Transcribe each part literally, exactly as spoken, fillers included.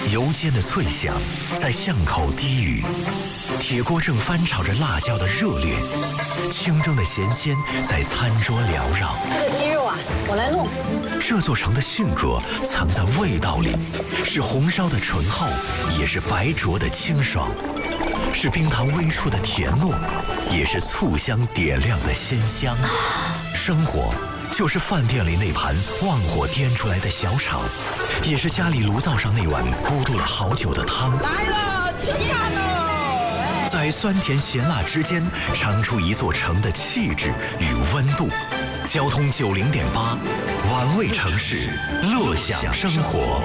油煎的脆响在巷口低语，铁锅正翻炒着辣椒的热烈，清蒸的咸鲜在餐桌缭绕。 这个鸡肉啊，我来弄。 这座城的性格藏在味道里，是红烧的醇厚，也是白灼的清爽，是冰糖微出的甜糯，也是醋香点亮的鲜香。生活就是饭店里那盘旺火颠出来的小炒，也是家里炉灶上那碗咕嘟了好久的汤。 来了，吃饭喽！ 在酸甜咸辣之间，尝出一座城的气质与温度。交通九零点八，玩味城市，乐享生活。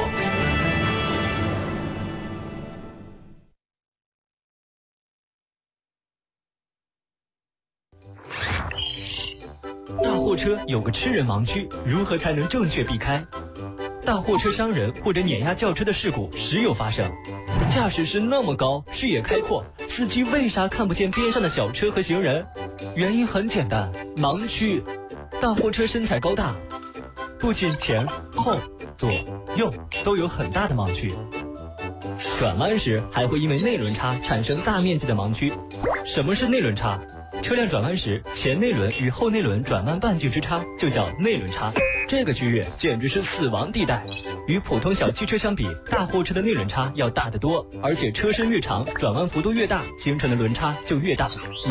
大货车有个吃人盲区，如何才能正确避开？大货车伤人或者碾压轿车的事故时有发生。驾驶室那么高，视野开阔，司机为啥看不见边上的小车和行人？原因很简单，盲区。大货车身材高大，不仅前后左右都有很大的盲区，转弯时还会因为内轮差产生大面积的盲区。什么是内轮差？车辆转弯时，前内轮与后内轮转弯半径之差就叫内轮差，这个区域简直是死亡地带。与普通小汽车相比，大货车的内轮差要大得多，而且车身越长，转弯幅度越大，形成的轮差就越大。